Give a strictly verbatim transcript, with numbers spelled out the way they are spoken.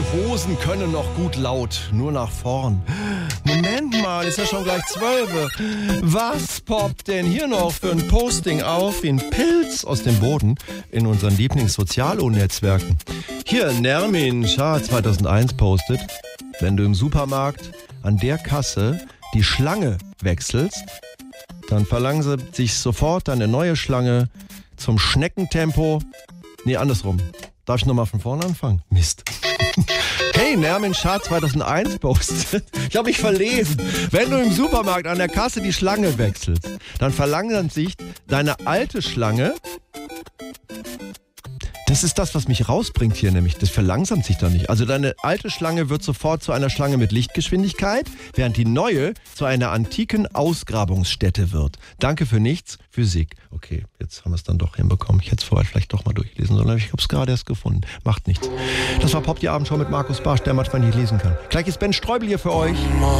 Die Hosen können noch gut laut, nur nach vorn. Moment mal, ist ja schon gleich zwölf. Was poppt denn hier noch für ein Posting auf wie ein Pilz aus dem Boden in unseren Lieblings-Sozialo-Netzwerken? Hier, Nermin Schah zweitausendeins postet, wenn du im Supermarkt an der Kasse die Schlange wechselst, dann verlangsamt sich sofort eine neue Schlange zum Schneckentempo. Nee, andersrum. Darf ich nochmal von vorne anfangen? Mist. Hey, Nermin Schad zweitausendeins postet. Ich habe mich verlesen. Wenn du im Supermarkt an der Kasse die Schlange wechselst, dann verlangsamt sich deine alte Schlange. Das ist das, was mich rausbringt hier nämlich. Das verlangsamt sich doch nicht. Also deine alte Schlange wird sofort zu einer Schlange mit Lichtgeschwindigkeit, während die neue zu einer antiken Ausgrabungsstätte wird. Danke für nichts, Physik. Okay, jetzt haben wir es dann doch hinbekommen. Ich hätte es vorher vielleicht doch mal durchlesen sollen, aber ich habe es gerade erst gefunden. Macht nichts. Das war Pop die Abendshow mit Markus Barsch, der manchmal nicht lesen kann. Gleich ist Ben Streubel hier für euch.